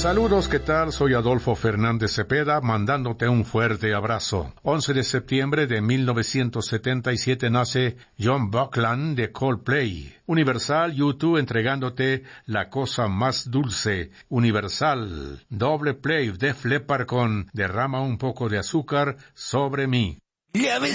Saludos, ¿qué tal? Soy Adolfo Fernández Cepeda, mandándote un fuerte abrazo. 11 de septiembre de 1977 nace John Buckland de Coldplay. Universal U2 entregándote La cosa más dulce. Universal, doble play, Def Leppard con Derrama un poco de azúcar sobre mí.